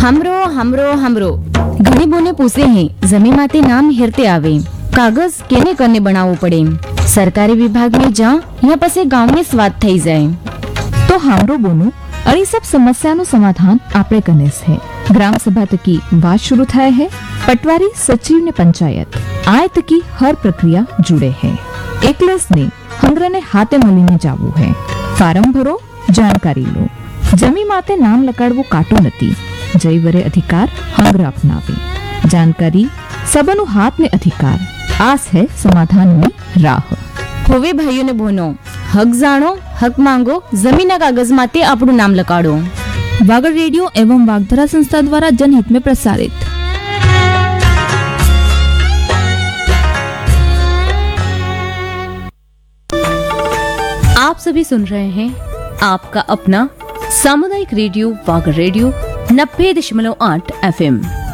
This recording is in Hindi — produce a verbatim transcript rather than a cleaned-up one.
हमरो हमरो हमरो ઘણી બોને પૂછે હે જમીન માતે નામ હેરતે આવે કાગજ કેને કરને બનાવવું પડે સરકારી વિભાગ में जा या पसे गांव में स्वाद થઈ જાય तो हमरो बोनो और ये सब समस्या नो समाधान आपणे कने है। ग्राम सभा तकी बात शुरू थाय है। पटवारी सचिव ने पंचायत आय तकी हर प्रक्रिया जुड़े है। एकलस ने हंग्र ने हाथे मलीने जावू है। फारम भरो, जानकारी लो। जमी माते नाम लकाड़वू काटो नती। जय वरे अधिकार हंग्र अपनावे। जानकारी सबनु हाथ में अधिकार। आस है समाधान में राह। होवे भाइयों ने बोनो हक जानो, हक मांगो, जमीना कागज माते आपनु नाम लकाड़ो। वागड़ रेडियो एवं वागधरा संस्था द्वारा जनहित में प्रसारित। आप सभी सुन रहे हैं आपका अपना सामुदायिक रेडियो वागड़ रेडियो नब्बे दशमलव आठ एफ एम।